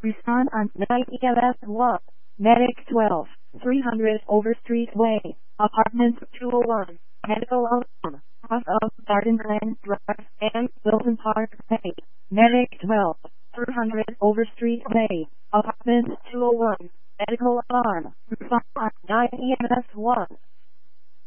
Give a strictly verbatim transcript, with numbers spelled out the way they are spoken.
Respond on nine E M S one. Medic twelve. three hundred Overstreet Way. Apartment two oh one. Medical alarm. Off of Garden Glen Drive and Wilton Park Way. Medic twelve. three hundred Overstreet Way. Apartment two oh one. Medical alarm. Respond on nine E M S one.